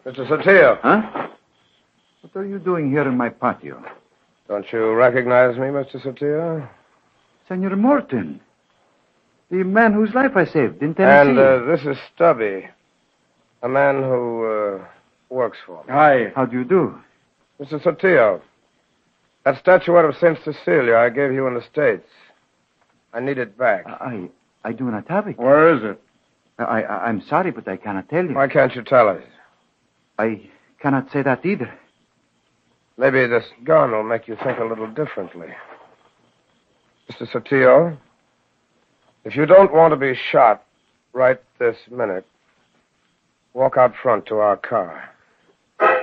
Mr. Sotillo. Huh? What are you doing here in my patio? Don't you recognize me, Mr. Sotillo? Senor Morton. The man whose life I saved in And Tennessee. this is Stubby, a man who works for me. Hi. How do you do? Mr. Sotillo, that statuette of St. Cecilia I gave you in the States. I need it back. I do not have it. Where is it? I'm sorry, but I cannot tell you. Why can't you tell us? I cannot say that either. Maybe this gun will make you think a little differently. Mr. Sotillo, if you don't want to be shot right this minute, walk out front to our car.